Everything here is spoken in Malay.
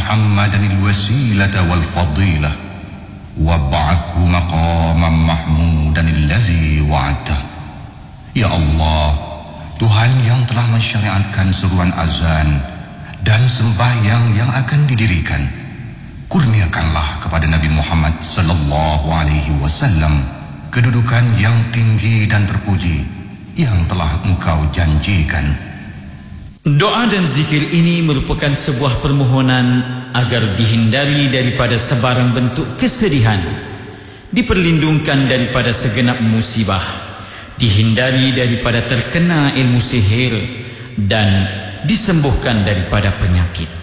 محمدا الوسيلة والفضيلة وابعثه مقاما محمودا الذي وعدته. Ya Allah, Tuhan yang telah mensyariatkan seruan azan dan sembahyang yang akan didirikan, kurniakanlah kepada Nabi Muhammad sallallahu alaihi wasallam kedudukan yang tinggi dan terpuji yang telah Engkau janjikan. Doa dan zikir ini merupakan sebuah permohonan agar dihindari daripada sebarang bentuk kesedihan, diperlindungkan daripada segenap musibah, dihindari daripada terkena ilmu sihir, dan disembuhkan daripada penyakit.